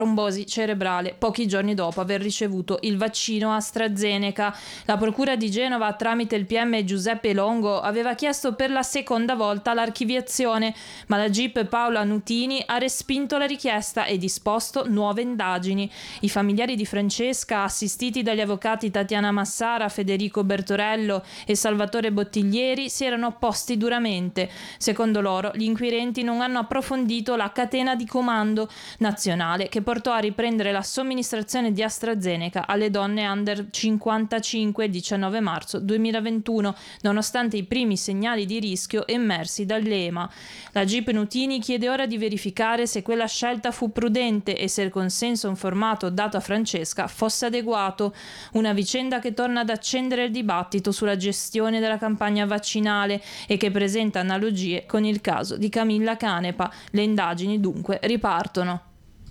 trombosi cerebrale pochi giorni dopo aver ricevuto il vaccino AstraZeneca. La procura di Genova, tramite il PM Giuseppe Longo, aveva chiesto per la seconda volta l'archiviazione, ma la GIP Paola Nutini ha respinto la richiesta e disposto nuove indagini. I familiari di Francesca, assistiti dagli avvocati Tatiana Massara, Federico Bertorello e Salvatore Bottiglieri, si erano opposti duramente. Secondo loro, gli inquirenti non hanno approfondito la catena di comando nazionale che portò a riprendere la somministrazione di AstraZeneca alle donne under 55 il 19 marzo 2021, nonostante i primi segnali di rischio emersi dall'EMA. La GIP Nutini chiede ora di verificare se quella scelta fu prudente e se il consenso informato dato a Francesca fosse adeguato. Una vicenda che torna ad accendere il dibattito sulla gestione della campagna vaccinale e che presenta analogie con il caso di Camilla Canepa. Le indagini dunque ripartono.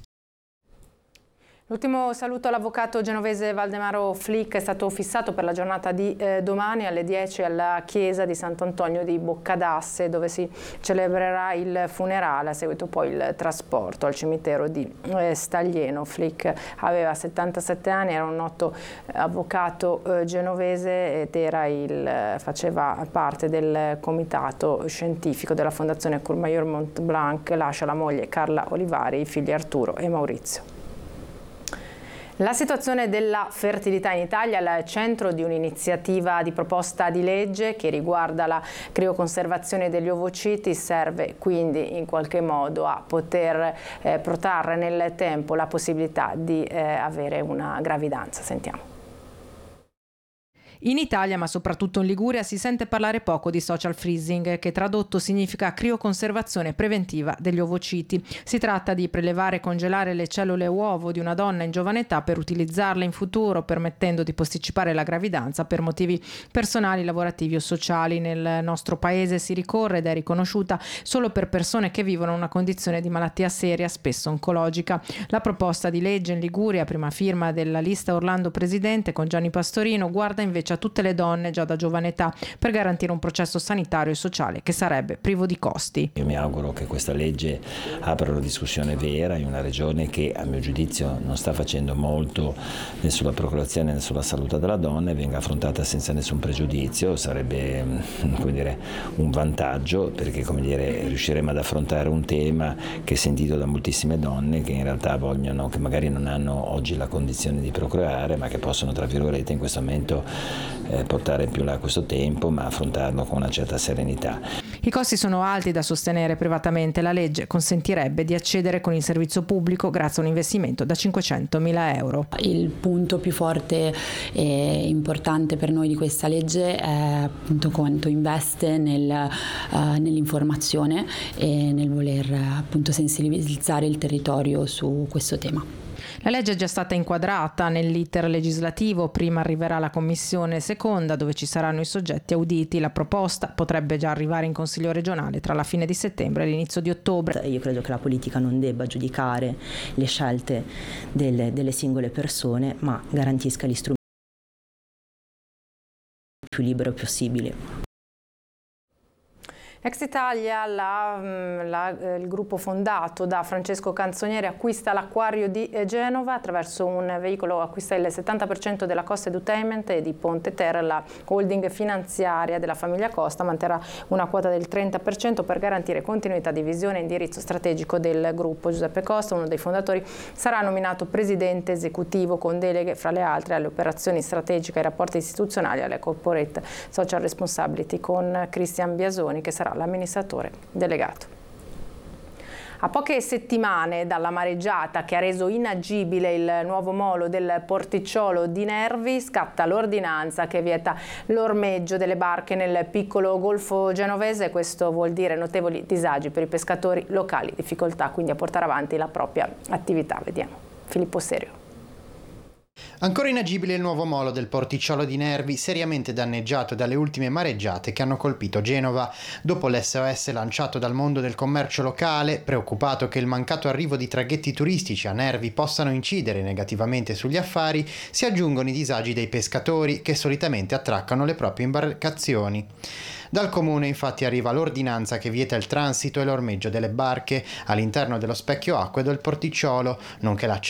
L'ultimo saluto all'avvocato genovese Valdemaro Flick è stato fissato per la giornata di domani alle 10 alla chiesa di Sant'Antonio di Boccadasse, dove si celebrerà il funerale, a seguito poi il trasporto al cimitero di Staglieno. Flick aveva 77 anni, era un noto avvocato genovese ed faceva parte del comitato scientifico della Fondazione Courmayeur Montblanc. Lascia la moglie Carla Olivari, i figli Arturo e Maurizio. La situazione della fertilità in Italia è al centro di un'iniziativa di proposta di legge che riguarda la crioconservazione degli ovociti. Serve quindi in qualche modo a poter protrarre nel tempo la possibilità di avere una gravidanza. Sentiamo. In Italia, ma soprattutto in Liguria, si sente parlare poco di social freezing, che tradotto significa crioconservazione preventiva degli ovociti. Si tratta di prelevare e congelare le cellule uovo di una donna in giovane età per utilizzarle in futuro, permettendo di posticipare la gravidanza per motivi personali, lavorativi o sociali. Nel nostro paese si ricorre ed è riconosciuta solo per persone che vivono una condizione di malattia seria, spesso oncologica. La proposta di legge in Liguria, prima firma della lista Orlando Presidente con Gianni Pastorino, guarda invece a tutte le donne già da giovane età per garantire un processo sanitario e sociale che sarebbe privo di costi. Io mi auguro che questa legge apra una discussione vera in una regione che a mio giudizio non sta facendo molto né sulla procreazione né sulla salute della donna e venga affrontata senza nessun pregiudizio. Sarebbe un vantaggio perché riusciremo ad affrontare un tema che è sentito da moltissime donne che in realtà vogliono, che magari non hanno oggi la condizione di procreare ma che possono tra virgolette in questo momento portare più là questo tempo ma affrontarlo con una certa serenità. I costi sono alti da sostenere privatamente. La legge consentirebbe di accedere con il servizio pubblico grazie a un investimento da 500.000 euro. Il punto più forte e importante per noi di questa legge è appunto quanto investe nell'informazione e nel voler appunto sensibilizzare il territorio su questo tema. La legge è già stata inquadrata nell'iter legislativo, prima arriverà alla commissione seconda dove ci saranno i soggetti auditi. La proposta potrebbe già arrivare in Consiglio regionale tra la fine di settembre e l'inizio di ottobre. Io credo che la politica non debba giudicare le scelte delle singole persone, ma garantisca gli strumenti più liberi possibili. Ex Italia, il gruppo fondato da Francesco Canzonieri acquista l'acquario di Genova. Attraverso un veicolo acquista il 70% della Costa Edutainment e di Ponte Terra. La holding finanziaria della famiglia Costa manterrà una quota del 30% per garantire continuità di visione e indirizzo strategico del gruppo. Giuseppe Costa, uno dei fondatori, sarà nominato presidente esecutivo con deleghe fra le altre alle operazioni strategiche, ai rapporti istituzionali e alle corporate social responsibility, con Cristian Biasoni che sarà l'amministratore delegato. A poche settimane dalla mareggiata che ha reso inagibile il nuovo molo del porticciolo di Nervi, scatta l'ordinanza che vieta l'ormeggio delle barche nel piccolo golfo genovese. Questo vuol dire notevoli disagi per i pescatori locali, difficoltà quindi a portare avanti la propria attività. Vediamo. Filippo Serio. Ancora inagibile il nuovo molo del porticciolo di Nervi, seriamente danneggiato dalle ultime mareggiate che hanno colpito Genova. Dopo l'SOS lanciato dal mondo del commercio locale, preoccupato che il mancato arrivo di traghetti turistici a Nervi possano incidere negativamente sugli affari, si aggiungono i disagi dei pescatori che solitamente attraccano le proprie imbarcazioni. Dal comune infatti arriva l'ordinanza che vieta il transito e l'ormeggio delle barche all'interno dello specchio acque del porticciolo, nonché l'accesso